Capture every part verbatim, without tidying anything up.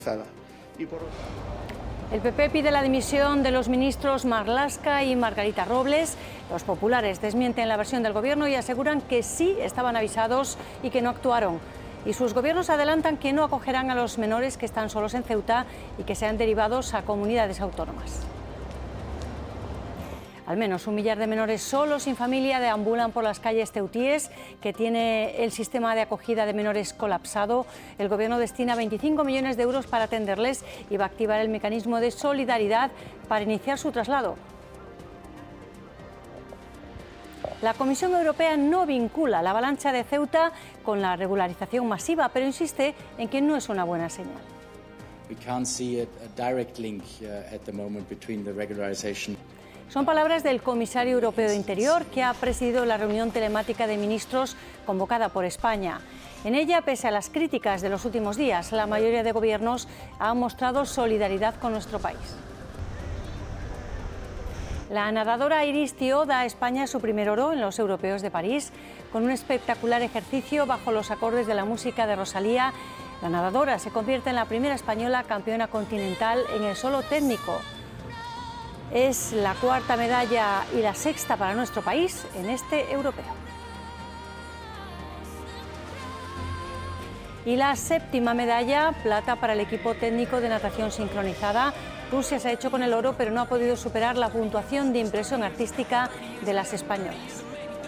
El P P pide la dimisión de los ministros Marlaska y Margarita Robles. Los populares desmienten la versión del gobierno y aseguran que sí estaban avisados y que no actuaron. Y sus gobiernos adelantan que no acogerán a los menores que están solos en Ceuta y que sean derivados a comunidades autónomas. Al menos un millar de menores solos sin familia deambulan por las calles ceutíes, que tiene el sistema de acogida de menores colapsado. El gobierno destina veinticinco millones de euros para atenderles y va a activar el mecanismo de solidaridad para iniciar su traslado. La Comisión Europea no vincula la avalancha de Ceuta con la regularización masiva, pero insiste en que no es una buena señal. We can't see a direct link at the moment between the regularization. Son palabras del comisario europeo de Interior, que ha presidido la reunión telemática de ministros convocada por España. En ella, pese a las críticas de los últimos días, la mayoría de gobiernos ha mostrado solidaridad con nuestro país. La nadadora Iris Tío da a España su primer oro en los Europeos de París. Con un espectacular ejercicio bajo los acordes de la música de Rosalía, la nadadora se convierte en la primera española campeona continental en el solo técnico. Es la cuarta medalla y la sexta para nuestro país en este europeo. Y la séptima medalla, plata para el equipo técnico de natación sincronizada. Rusia se ha hecho con el oro, pero no ha podido superar la puntuación de impresión artística de las españolas.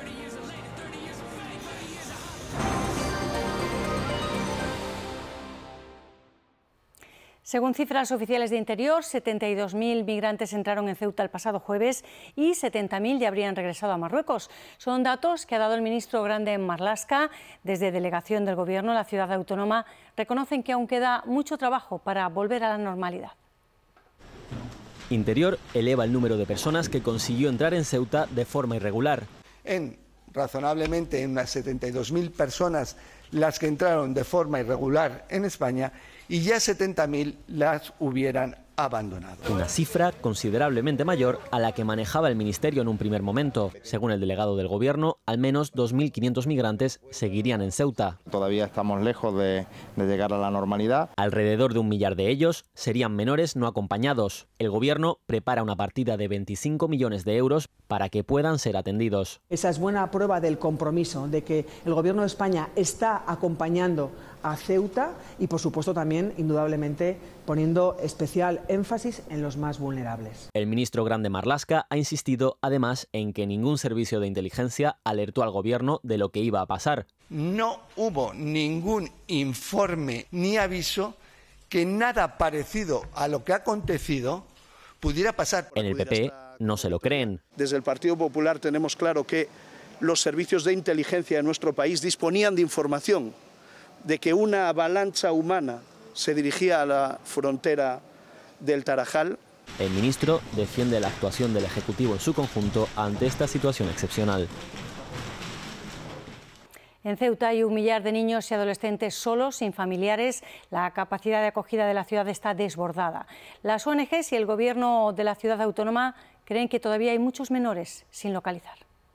Según cifras oficiales de Interior, setenta y dos mil migrantes entraron en Ceuta el pasado jueves y setenta mil ya habrían regresado a Marruecos. Son datos que ha dado el ministro Grande Marlaska. Desde delegación del Gobierno, la ciudad autónoma reconocen que aún queda mucho trabajo para volver a la normalidad. Interior eleva el número de personas que consiguió entrar en Ceuta de forma irregular. En razonablemente en unas setenta y dos mil personas las que entraron de forma irregular en España, y ya setenta mil las hubieran abandonado. Una cifra considerablemente mayor a la que manejaba el Ministerio en un primer momento. Según el delegado del Gobierno, al menos dos mil quinientos migrantes seguirían en Ceuta. Todavía estamos lejos de, de llegar a la normalidad. Alrededor de un millar de ellos serían menores no acompañados. El Gobierno prepara una partida de veinticinco millones de euros para que puedan ser atendidos. Esa es buena prueba del compromiso, de que el Gobierno de España está acompañando a Ceuta y, por supuesto, también, indudablemente, poniendo especial énfasis en los más vulnerables. El ministro Grande Marlaska ha insistido, además, en que ningún servicio de inteligencia alertó al Gobierno de lo que iba a pasar. No hubo ningún informe ni aviso que nada parecido a lo que ha acontecido pudiera pasar. En el P P no se lo creen. Desde el Partido Popular tenemos claro que los servicios de inteligencia de nuestro país disponían de información de que una avalancha humana se dirigía a la frontera del Tarajal. El ministro defiende la actuación del Ejecutivo en su conjunto ante esta situación excepcional. En Ceuta hay un millar de niños y adolescentes solos, sin familiares. La capacidad de acogida de la ciudad está desbordada. Las O N Ges y el Gobierno de la ciudad autónoma creen que todavía hay muchos menores sin localizar.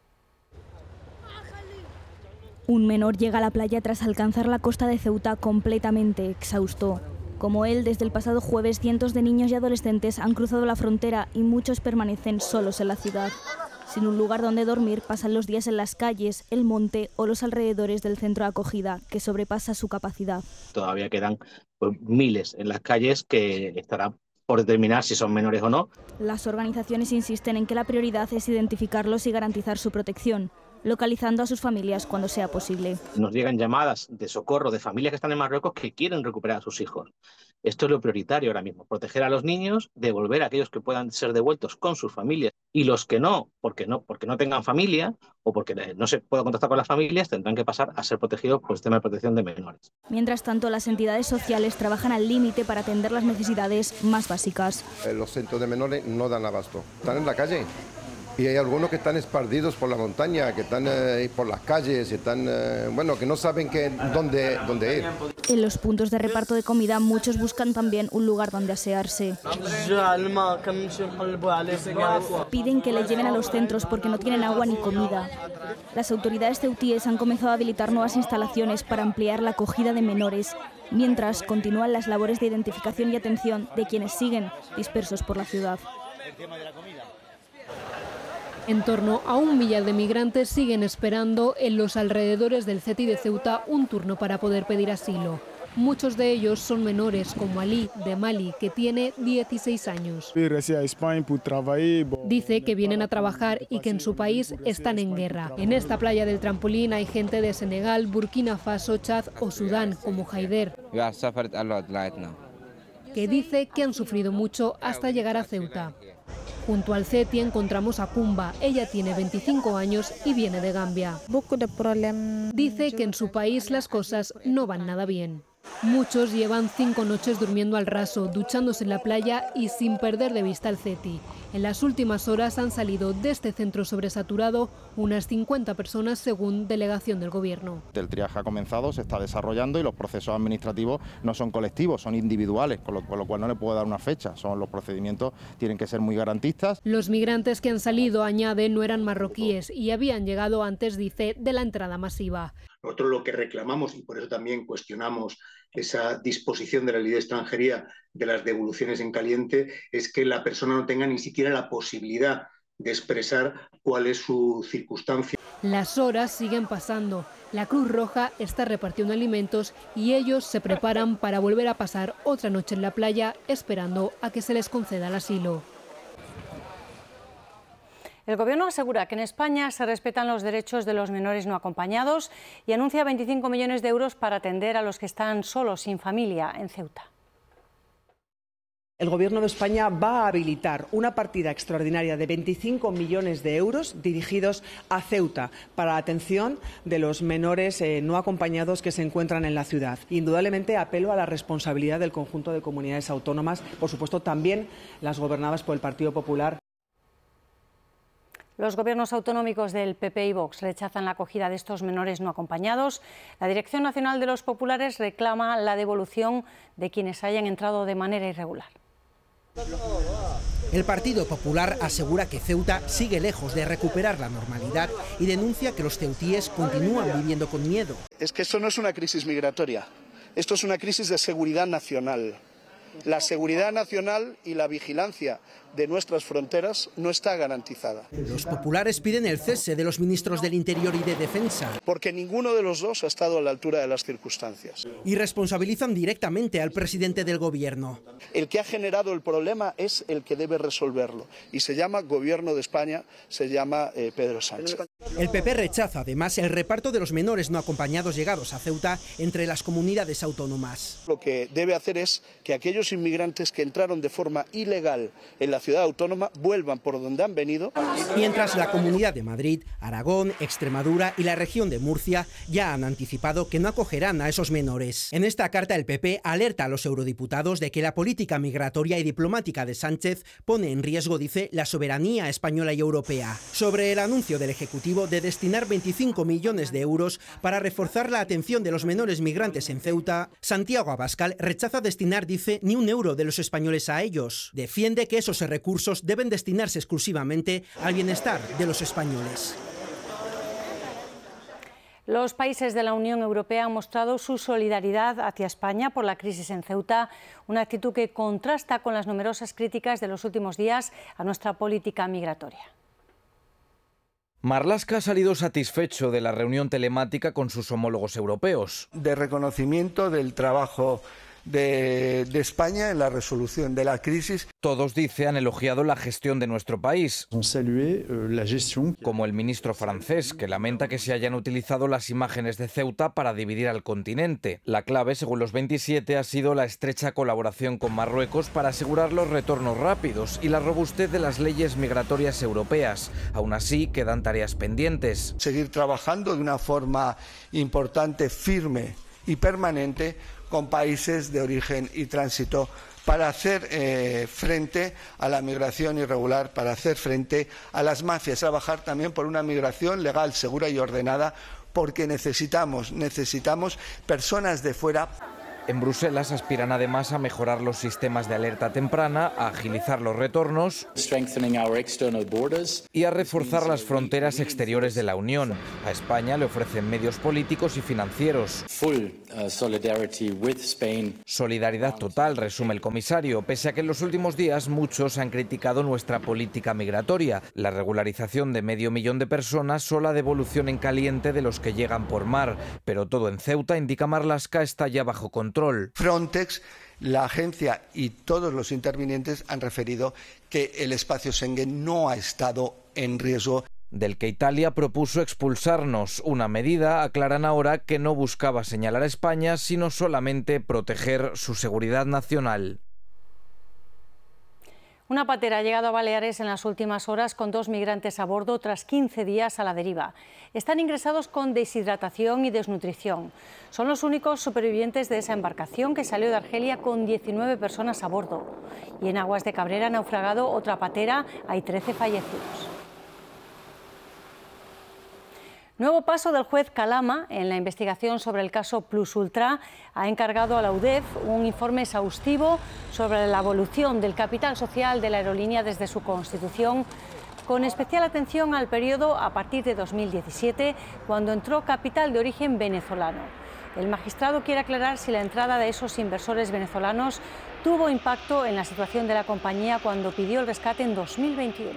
Un menor llega a la playa tras alcanzar la costa de Ceuta completamente exhausto. Como él, desde el pasado jueves, cientos de niños y adolescentes han cruzado la frontera y muchos permanecen solos en la ciudad. Sin un lugar donde dormir, pasan los días en las calles, el monte o los alrededores del centro de acogida, que sobrepasa su capacidad. Todavía quedan pues, miles en las calles que estarán por determinar si son menores o no. Las organizaciones insisten en que la prioridad es identificarlos y garantizar su protección, localizando a sus familias cuando sea posible. Nos llegan llamadas de socorro de familias que están en Marruecos que quieren recuperar a sus hijos. Esto es lo prioritario ahora mismo, proteger a los niños, devolver a aquellos que puedan ser devueltos con sus familias, y los que no, porque no, porque no tengan familia o porque no se pueda contactar con las familias, tendrán que pasar a ser protegidos por el sistema de protección de menores. Mientras tanto, las entidades sociales trabajan al límite para atender las necesidades más básicas. Los centros de menores no dan abasto, están en la calle. Y hay algunos que están esparcidos por la montaña, que están eh, por las calles, están, eh, bueno, que no saben que, dónde, dónde ir. En los puntos de reparto de comida, muchos buscan también un lugar donde asearse. Piden que les lleven a los centros porque no tienen agua ni comida. Las autoridades ceutíes han comenzado a habilitar nuevas instalaciones para ampliar la acogida de menores Mientras, continúan las labores de identificación y atención de quienes siguen dispersos por la ciudad. En torno a un millar de migrantes siguen esperando en los alrededores del CETI de Ceuta un turno para poder pedir asilo. Muchos de ellos son menores, como Ali, de Mali, que tiene dieciséis años. Dice que vienen a trabajar y que en su país están en guerra. En esta playa del Trampolín hay gente de Senegal, Burkina Faso, Chad o Sudán, como Haider, que dice que han sufrido mucho hasta llegar a Ceuta. Junto al CETI encontramos a Kumba. Ella tiene veinticinco años y viene de Gambia. Dice que en su país las cosas no van nada bien. Muchos llevan cinco noches durmiendo al raso, duchándose en la playa y sin perder de vista el CETI. En las últimas horas han salido de este centro sobresaturado unas cincuenta personas según delegación del Gobierno. El triaje ha comenzado, se está desarrollando y los procesos administrativos no son colectivos, son individuales, con lo, con lo cual no le puedo dar una fecha. Son los procedimientos tienen que ser muy garantistas. Los migrantes que han salido, añade, no eran marroquíes y habían llegado antes, dice, de la entrada masiva. Nosotros lo que reclamamos, y por eso también cuestionamos esa disposición de la ley de extranjería de las devoluciones en caliente, es que la persona no tenga ni siquiera la posibilidad de expresar cuál es su circunstancia. Las horas siguen pasando. La Cruz Roja está repartiendo alimentos y ellos se preparan para volver a pasar otra noche en la playa esperando a que se les conceda el asilo. El Gobierno asegura que en España se respetan los derechos de los menores no acompañados y anuncia veinticinco millones de euros para atender a los que están solos, sin familia, en Ceuta. El Gobierno de España va a habilitar una partida extraordinaria de veinticinco millones de euros dirigidos a Ceuta para la atención de los menores eh, no acompañados que se encuentran en la ciudad. Indudablemente apelo a la responsabilidad del conjunto de comunidades autónomas, por supuesto también las gobernadas por el Partido Popular. Los gobiernos autonómicos del P P y Vox rechazan la acogida de estos menores no acompañados. La Dirección Nacional de los Populares reclama la devolución de quienes hayan entrado de manera irregular. El Partido Popular asegura que Ceuta sigue lejos de recuperar la normalidad y denuncia que los ceutíes continúan viviendo con miedo. Es que esto no es una crisis migratoria, esto es una crisis de seguridad nacional. La seguridad nacional y la vigilancia de nuestras fronteras no está garantizada. Los populares piden el cese de los ministros del Interior y de Defensa. Porque ninguno de los dos ha estado a la altura de las circunstancias. Y responsabilizan directamente al presidente del Gobierno. El que ha generado el problema es el que debe resolverlo. Y se llama Gobierno de España, se llama eh, Pedro Sánchez. El P P rechaza además el reparto de los menores no acompañados llegados a Ceuta entre las comunidades autónomas. Lo que debe hacer es que aquellos inmigrantes que entraron de forma ilegal en la ciudad autónoma vuelvan por donde han venido. Mientras la Comunidad de Madrid, Aragón, Extremadura y la región de Murcia ya han anticipado que no acogerán a esos menores. En esta carta el P P alerta a los eurodiputados de que la política migratoria y diplomática de Sánchez pone en riesgo, dice, la soberanía española y europea. Sobre el anuncio del Ejecutivo de destinar veinticinco millones de euros para reforzar la atención de los menores migrantes en Ceuta, Santiago Abascal rechaza destinar, dice, ni un euro de los españoles a ellos. Defiende que esos recursos deben destinarse exclusivamente al bienestar de los españoles. Los países de la Unión Europea han mostrado su solidaridad hacia España por la crisis en Ceuta, una actitud que contrasta con las numerosas críticas de los últimos días a nuestra política migratoria. Marlaska ha salido satisfecho de la reunión telemática con sus homólogos europeos. De reconocimiento del trabajo De, de España en la resolución de la crisis. Todos, dice, han elogiado la gestión de nuestro país, como el ministro francés, que lamenta que se hayan utilizado las imágenes de Ceuta para dividir al continente. La clave, según los veintisiete, ha sido la estrecha colaboración con Marruecos para asegurar los retornos rápidos y la robustez de las leyes migratorias europeas. Aún así, quedan tareas pendientes. Seguir trabajando de una forma importante, firme y permanente con países de origen y tránsito para hacer eh, frente a la migración irregular, para hacer frente a las mafias, trabajar también por una migración legal, segura y ordenada, porque necesitamos, necesitamos personas de fuera En Bruselas aspiran además a mejorar los sistemas de alerta temprana, a agilizar los retornos y a reforzar las fronteras exteriores de la Unión. A España le ofrecen medios políticos y financieros. Solidaridad total, resume el comisario, pese a que en los últimos días muchos han criticado nuestra política migratoria, la regularización de medio millón de personas o la devolución en caliente de los que llegan por mar. Pero todo en Ceuta, indica Marlaska, está ya bajo control. Frontex, la agencia y todos los intervinientes han referido que el espacio Schengen no ha estado en riesgo. Del que Italia propuso expulsarnos, una medida, aclaran ahora, que no buscaba señalar a España, sino solamente proteger su seguridad nacional. Una patera ha llegado a Baleares en las últimas horas con dos migrantes a bordo tras quince días a la deriva. Están ingresados con deshidratación y desnutrición. Son los únicos supervivientes de esa embarcación que salió de Argelia con diecinueve personas a bordo. Y en aguas de Cabrera ha naufragado otra patera, hay trece fallecidos. Nuevo paso del juez Calama en la investigación sobre el caso Plus Ultra. Ha encargado a la U D E F un informe exhaustivo sobre la evolución del capital social de la aerolínea desde su constitución, con especial atención al periodo a partir de dos mil diecisiete, cuando entró capital de origen venezolano. El magistrado quiere aclarar si la entrada de esos inversores venezolanos tuvo impacto en la situación de la compañía cuando pidió el rescate en dos mil veintiuno.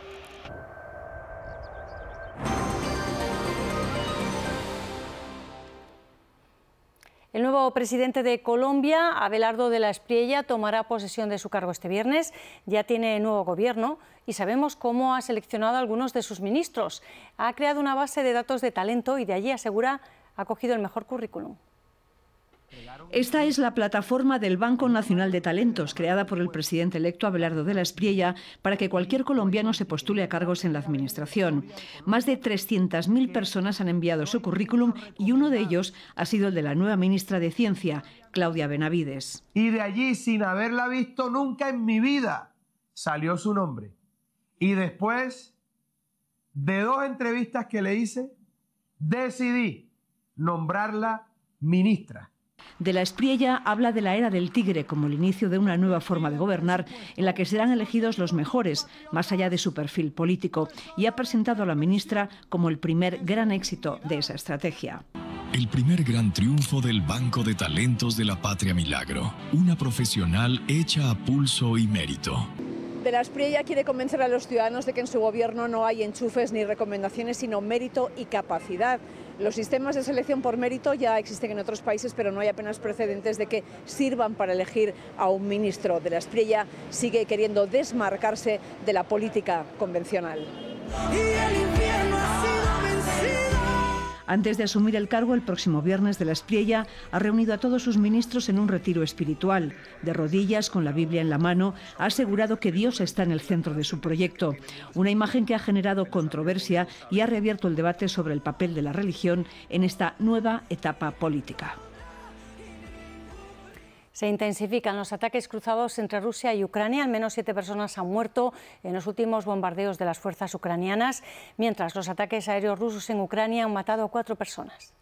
El nuevo presidente de Colombia, Abelardo de la Espriella, tomará posesión de su cargo este viernes. Ya tiene nuevo gobierno y sabemos cómo ha seleccionado a algunos de sus ministros. Ha creado una base de datos de talento y de allí, asegura, ha cogido el mejor currículum. Esta es la plataforma del Banco Nacional de Talentos, creada por el presidente electo Abelardo de la Espriella, para que cualquier colombiano se postule a cargos en la administración. Más de trescientas mil personas han enviado su currículum y uno de ellos ha sido el de la nueva ministra de Ciencia, Claudia Benavides. Y de allí, sin haberla visto nunca en mi vida, salió su nombre. Y después de dos entrevistas que le hice, decidí nombrarla ministra. De la Espriella habla de la era del tigre como el inicio de una nueva forma de gobernar en la que serán elegidos los mejores, más allá de su perfil político, y ha presentado a la ministra como el primer gran éxito de esa estrategia. El primer gran triunfo del Banco de Talentos de la Patria Milagro, una profesional hecha a pulso y mérito. De la Espriella quiere convencer a los ciudadanos de que en su gobierno no hay enchufes ni recomendaciones, sino mérito y capacidad. Los sistemas de selección por mérito ya existen en otros países, pero no hay apenas precedentes de que sirvan para elegir a un ministro. De la Espriella sigue queriendo desmarcarse de la política convencional. Y el infierno ha sido vencido. Antes de asumir el cargo el próximo viernes, de la Espriella ha reunido a todos sus ministros en un retiro espiritual. De rodillas, con la Biblia en la mano, ha asegurado que Dios está en el centro de su proyecto. Una imagen que ha generado controversia y ha reabierto el debate sobre el papel de la religión en esta nueva etapa política. Se intensifican los ataques cruzados entre Rusia y Ucrania. Al menos siete personas han muerto en los últimos bombardeos de las fuerzas ucranianas, mientras los ataques aéreos rusos en Ucrania han matado a cuatro personas.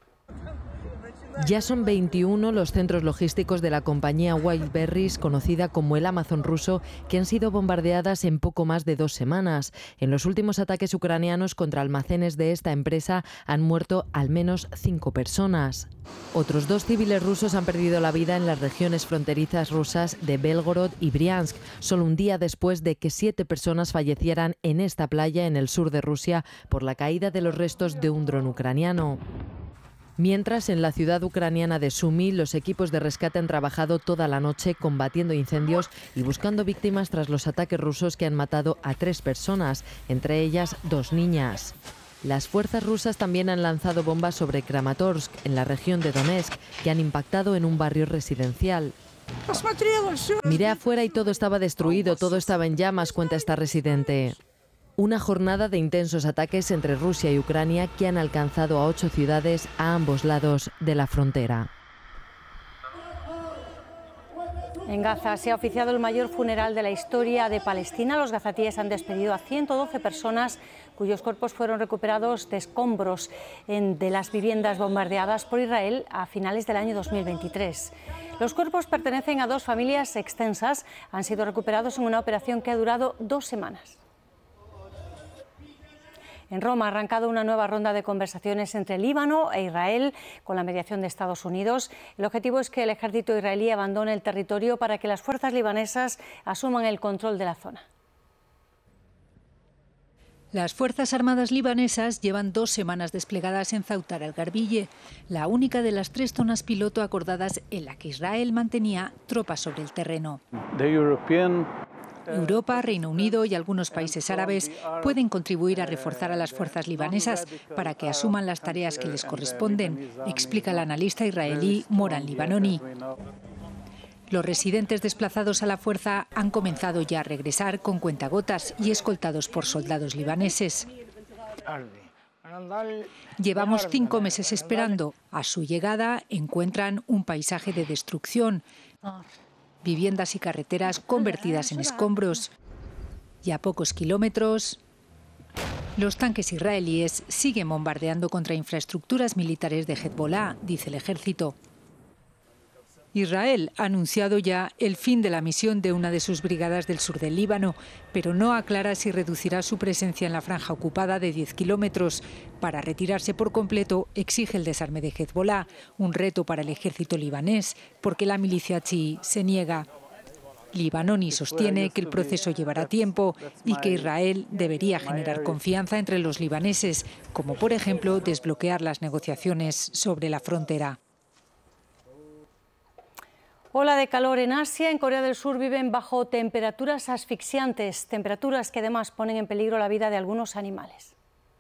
Ya son veintiuno los centros logísticos de la compañía Wildberries, conocida como el Amazon ruso, que han sido bombardeadas en poco más de dos semanas. En los últimos ataques ucranianos contra almacenes de esta empresa han muerto al menos cinco personas. Otros dos civiles rusos han perdido la vida en las regiones fronterizas rusas de Belgorod y Briansk, solo un día después de que siete personas fallecieran en esta playa en el sur de Rusia por la caída de los restos de un dron ucraniano. Mientras, en la ciudad ucraniana de Sumy, los equipos de rescate han trabajado toda la noche combatiendo incendios y buscando víctimas tras los ataques rusos que han matado a tres personas, entre ellas dos niñas. Las fuerzas rusas también han lanzado bombas sobre Kramatorsk, en la región de Donetsk, que han impactado en un barrio residencial. Miré afuera y todo estaba destruido, todo estaba en llamas, cuenta esta residente. Una jornada de intensos ataques entre Rusia y Ucrania que han alcanzado a ocho ciudades a ambos lados de la frontera. En Gaza se ha oficiado el mayor funeral de la historia de Palestina. Los gazatíes han despedido a ciento doce personas cuyos cuerpos fueron recuperados de escombros en, de las viviendas bombardeadas por Israel a finales del año dos mil veintitrés. Los cuerpos pertenecen a dos familias extensas, han sido recuperados en una operación que ha durado dos semanas. En Roma ha arrancado una nueva ronda de conversaciones entre Líbano e Israel con la mediación de Estados Unidos. El objetivo es que el ejército israelí abandone el territorio para que las fuerzas libanesas asuman el control de la zona. Las Fuerzas Armadas libanesas llevan dos semanas desplegadas en Ceuta el-Garbille, la única de las tres zonas piloto acordadas en la que Israel mantenía tropas sobre el terreno. Europa, Reino Unido y algunos países árabes pueden contribuir a reforzar a las fuerzas libanesas para que asuman las tareas que les corresponden, explica el analista israelí Moran Libanoni. Los residentes desplazados a la fuerza han comenzado ya a regresar con cuentagotas y escoltados por soldados libaneses. Llevamos cinco meses esperando. A su llegada encuentran un paisaje de destrucción, viviendas y carreteras convertidas en escombros. Y a pocos kilómetros, los tanques israelíes siguen bombardeando contra infraestructuras militares de Hezbollah, dice el ejército. Israel ha anunciado ya el fin de la misión de una de sus brigadas del sur del Líbano, pero no aclara si reducirá su presencia en la franja ocupada de diez kilómetros. Para retirarse por completo, exige el desarme de Hezbollah, un reto para el ejército libanés, porque la milicia chií se niega. Libanoni sostiene que el proceso llevará tiempo y que Israel debería generar confianza entre los libaneses, como por ejemplo desbloquear las negociaciones sobre la frontera. Ola de calor en Asia. En Corea del Sur viven bajo temperaturas asfixiantes, temperaturas que además ponen en peligro la vida de algunos animales.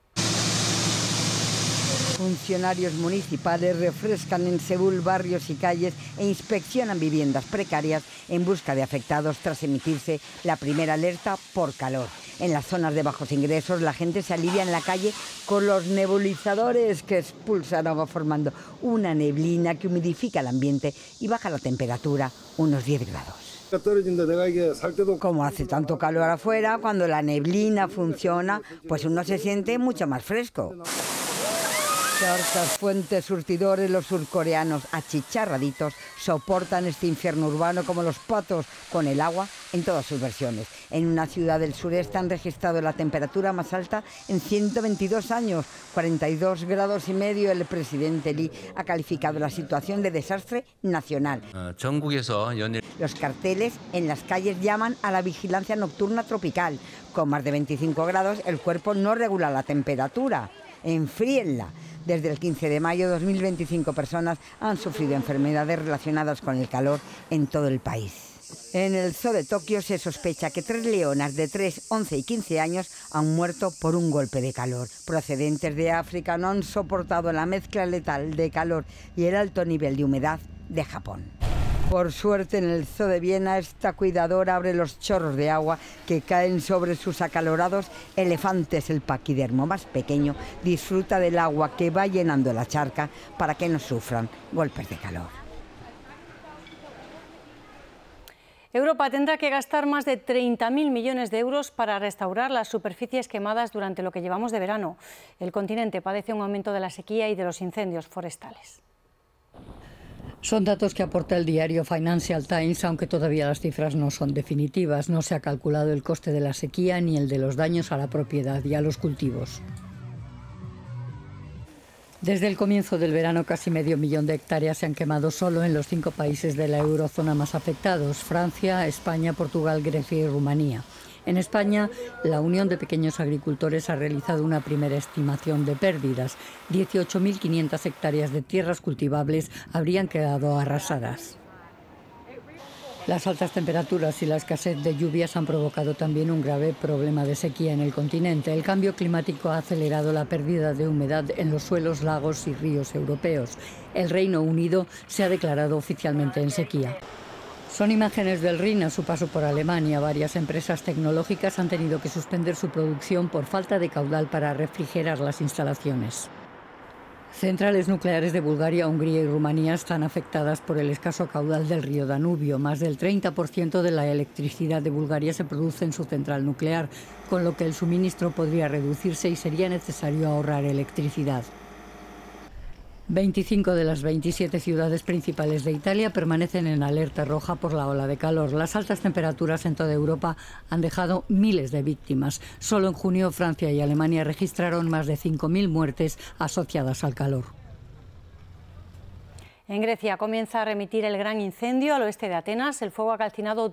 Funcionarios municipales refrescan en Seúl barrios y calles e inspeccionan viviendas precarias en busca de afectados tras emitirse la primera alerta por calor. En las zonas de bajos ingresos la gente se alivia en la calle con los nebulizadores que expulsan agua formando una neblina que humidifica el ambiente y baja la temperatura unos diez grados. Como hace tanto calor afuera, cuando la neblina funciona, pues uno se siente mucho más fresco. Charcas, fuentes, surtidores, los surcoreanos achicharraditos soportan este infierno urbano como los patos con el agua en todas sus versiones. En una ciudad del sureste han registrado la temperatura más alta en ciento veintidós años, cuarenta y dos grados y medio. El presidente Lee ha calificado la situación de desastre nacional. Los carteles en las calles llaman a la vigilancia nocturna tropical. Con más de veinticinco grados el cuerpo no regula la temperatura. Enfríenla. Desde el quince de mayo, dos mil veinticinco personas han sufrido enfermedades relacionadas con el calor en todo el país. En el zoo de Tokio se sospecha que tres leonas de tres, once y quince años han muerto por un golpe de calor. Procedentes de África no han soportado la mezcla letal de calor y el alto nivel de humedad de Japón. Por suerte, en el zoo de Viena, esta cuidadora abre los chorros de agua que caen sobre sus acalorados elefantes. El paquidermo más pequeño disfruta del agua que va llenando la charca para que no sufran golpes de calor. Europa tendrá que gastar más de treinta mil millones de euros para restaurar las superficies quemadas durante lo que llevamos de verano. El continente padece un aumento de la sequía y de los incendios forestales. Son datos que aporta el diario Financial Times, aunque todavía las cifras no son definitivas. No se ha calculado el coste de la sequía ni el de los daños a la propiedad y a los cultivos. Desde el comienzo del verano, casi medio millón de hectáreas se han quemado solo en los cinco países de la eurozona más afectados: Francia, España, Portugal, Grecia y Rumanía. En España, la Unión de Pequeños Agricultores ha realizado una primera estimación de pérdidas. dieciocho mil quinientas hectáreas de tierras cultivables habrían quedado arrasadas. Las altas temperaturas y la escasez de lluvias han provocado también un grave problema de sequía en el continente. El cambio climático ha acelerado la pérdida de humedad en los suelos, lagos y ríos europeos. El Reino Unido se ha declarado oficialmente en sequía. Son imágenes del Rin a su paso por Alemania. Varias empresas tecnológicas han tenido que suspender su producción por falta de caudal para refrigerar las instalaciones. Centrales nucleares de Bulgaria, Hungría y Rumanía están afectadas por el escaso caudal del río Danubio. Más del treinta por ciento de la electricidad de Bulgaria se produce en su central nuclear, con lo que el suministro podría reducirse y sería necesario ahorrar electricidad. veinticinco de las veintisiete ciudades principales de Italia permanecen en alerta roja por la ola de calor. Las altas temperaturas en toda Europa han dejado miles de víctimas. Solo en junio Francia y Alemania registraron más de cinco mil muertes asociadas al calor. En Grecia comienza a remitir el gran incendio al oeste de Atenas. El fuego ha calcinado